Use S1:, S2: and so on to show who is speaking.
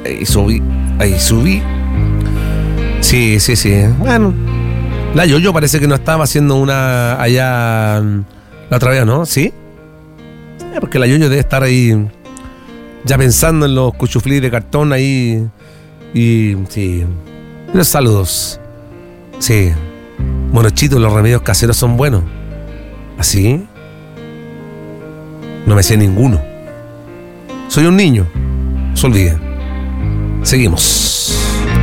S1: Ahí subí. Sí. Bueno, la Yoyo parece que no estaba haciendo una allá la otra vez, ¿no? ¿Sí? Porque la Yoyo debe estar ahí ya pensando en los cuchuflís de cartón ahí. Y sí. Los saludos. Sí. Bueno, Chito, los remedios caseros son buenos. ¿Así? No me sé ninguno. Soy un niño. No se olviden. Seguimos.